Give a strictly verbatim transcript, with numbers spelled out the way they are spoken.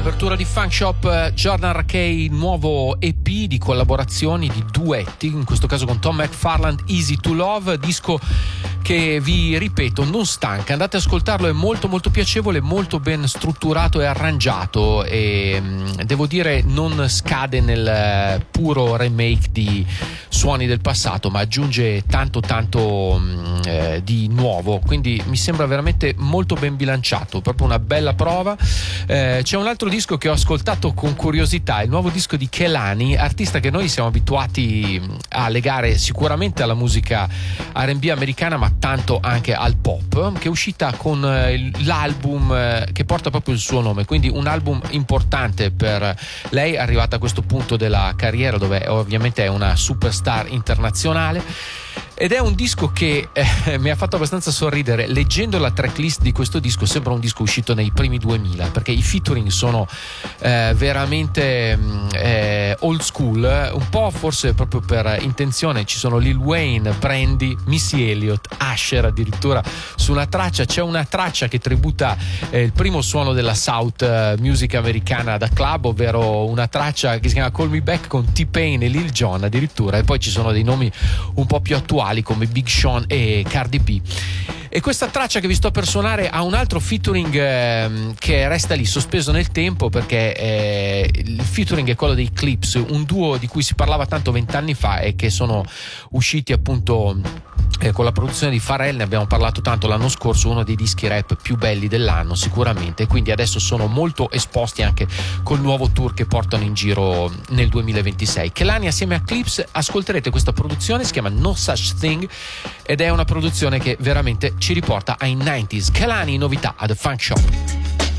apertura di Funk Shop, Jordan Rakei, nuovo E P di collaborazioni, di duetti, in questo caso con Tom McFarland, Easy to Love, disco che vi ripeto non stanca, andate ad ascoltarlo, è molto molto piacevole, molto ben strutturato e arrangiato e devo dire non scade nel puro remake di suoni del passato, ma aggiunge tanto tanto eh, di nuovo, quindi mi sembra veramente molto ben bilanciato, proprio una bella prova. Eh, c'è un altro disco che ho ascoltato con curiosità, il nuovo disco di Kehlani, artista che noi siamo abituati a legare sicuramente alla musica R and B americana, ma tanto anche al pop, che è uscita con l'album che porta proprio il suo nome, quindi un album importante per lei, arrivata a questo punto della carriera dove ovviamente è una superstar internazionale. Ed è un disco che eh, mi ha fatto abbastanza sorridere. Leggendo la tracklist di questo disco sembra un disco uscito nei primi duemila, perché i featuring sono eh, veramente eh, old school, un po' forse proprio per intenzione. Ci sono Lil Wayne, Brandy, Missy Elliott, Usher addirittura su una traccia. C'è una traccia che tributa eh, il primo suono della South eh, music americana da club, ovvero una traccia che si chiama Call Me Back con T-Pain e Lil Jon addirittura, e poi ci sono dei nomi un po' più attuali come Big Sean e Cardi B. E questa traccia che vi sto per suonare ha un altro featuring eh, che resta lì sospeso nel tempo, perché eh, il featuring è quello dei Clips, un duo di cui si parlava tanto vent'anni fa e che sono usciti appunto eh, con la produzione di Pharrell. Ne abbiamo parlato tanto l'anno scorso, uno dei dischi rap più belli dell'anno sicuramente, e quindi adesso sono molto esposti anche col nuovo tour che portano in giro nel duemilaventisei. Kehlani assieme a Clips, ascolterete questa produzione, si chiama No Such Thing ed è una produzione che veramente ci riporta ai novanta. Kehlani, novità ad Funk Shop.